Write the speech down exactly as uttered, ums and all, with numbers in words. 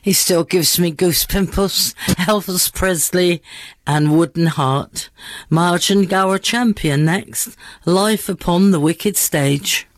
He still gives me goose pimples. Elvis Presley and Wooden Heart. Margin Gower Champion next, live upon the Wicked Stage.